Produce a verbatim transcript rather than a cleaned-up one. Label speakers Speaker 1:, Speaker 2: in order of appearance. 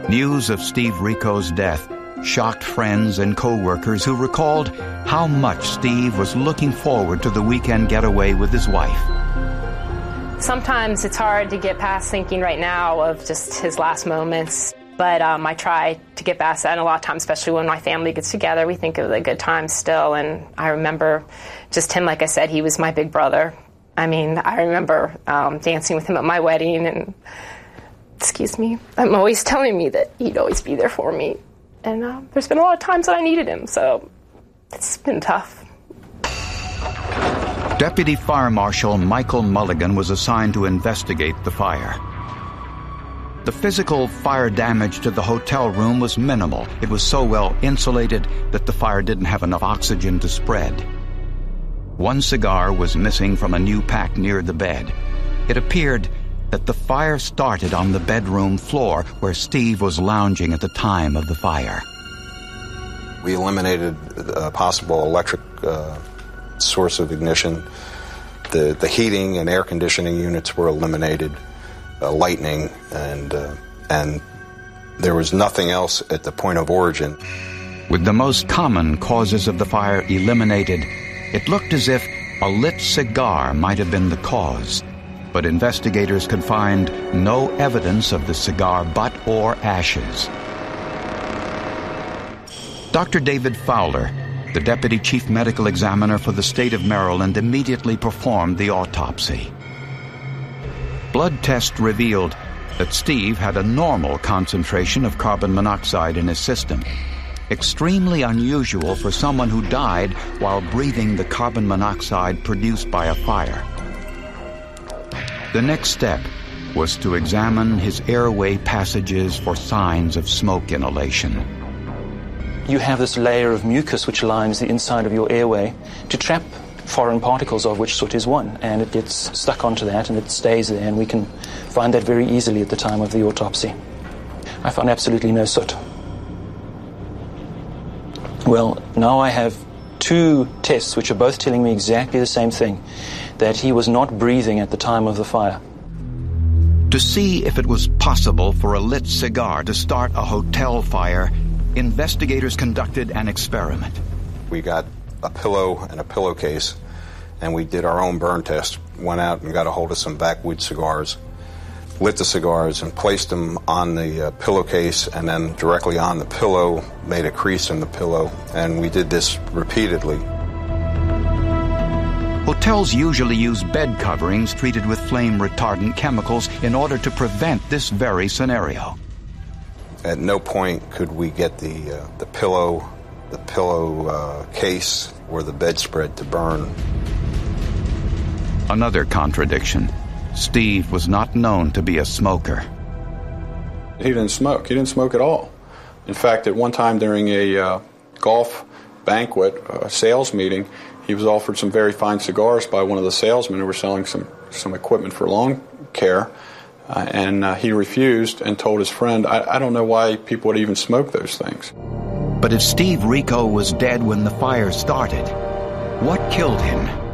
Speaker 1: News of Steve Rico's death shocked friends and co-workers who recalled how much Steve was looking forward to the weekend getaway with his wife.
Speaker 2: Sometimes it's hard to get past thinking right now of just his last moments, but um, I try to get past that, and a lot of times, especially when my family gets together, we think of the good times still, and I remember just him, like I said, he was my big brother. I mean, I remember um, dancing with him at my wedding, and, excuse me, I'm always telling me that he'd always be there for me, and uh, there's been a lot of times that I needed him, so it's been tough.
Speaker 1: Deputy Fire Marshal Michael Mulligan was assigned to investigate the fire. The physical fire damage to the hotel room was minimal. It was so well insulated that the fire didn't have enough oxygen to spread. One cigar was missing from a new pack near the bed. It appeared that the fire started on the bedroom floor where Steve was lounging at the time of the fire.
Speaker 3: We eliminated a possible electric uh, source of ignition. The, the heating and air conditioning units were eliminated, uh, lighting, and, uh, and there was nothing else at the point of origin.
Speaker 1: With the most common causes of the fire eliminated, it looked as if a lit cigar might have been the cause, but investigators could find no evidence of the cigar butt or ashes. Doctor David Fowler, the Deputy Chief Medical Examiner for the state of Maryland, immediately performed the autopsy. Blood tests revealed that Steve had a normal concentration of carbon monoxide in his system, extremely unusual for someone who died while breathing the carbon monoxide produced by a fire. The next step was to examine his airway passages for signs of smoke inhalation.
Speaker 4: You have this layer of mucus which lines the inside of your airway to trap foreign particles, of which soot is one, and it gets stuck onto that and it stays there, and we can find that very easily at the time of the autopsy. I found absolutely no soot. Well, now I have two tests which are both telling me exactly the same thing, that he was not breathing at the time of the fire.
Speaker 1: To see if it was possible for a lit cigar to start a hotel fire, investigators conducted an experiment.
Speaker 3: We got a pillow and a pillowcase, and we did our own burn test. Went out and got a hold of some backwood cigars, lit the cigars and placed them on the uh, pillowcase, and then directly on the pillow, made a crease in the pillow, and we did this repeatedly.
Speaker 1: Hotels usually use bed coverings treated with flame-retardant chemicals in order to prevent this very scenario.
Speaker 3: At no point could we get the uh, the pillow, the pillow uh, case, or the bedspread to burn.
Speaker 1: Another contradiction. Steve was not known to be a smoker.
Speaker 5: He didn't smoke. He didn't smoke at all. In fact, at one time during a uh, golf banquet, a sales meeting, he was offered some very fine cigars by one of the salesmen who were selling some, some equipment for lawn care. Uh, and uh, he refused and told his friend, I, I don't know why people would even smoke those things.
Speaker 1: But if Steve Rico was dead when the fire started, what killed him?